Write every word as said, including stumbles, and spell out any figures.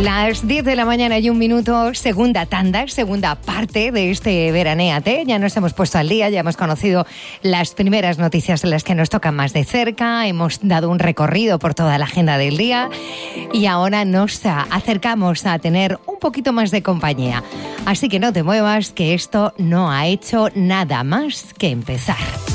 Las diez de la mañana y un minuto, segunda tanda, segunda parte de este Veranéate. Ya nos hemos puesto al día, ya hemos conocido las primeras noticias en las que nos tocan más de cerca, hemos dado un recorrido por toda la agenda del día y ahora nos acercamos a tener un poquito más de compañía. Así que no te muevas, que esto no ha hecho nada más que empezar.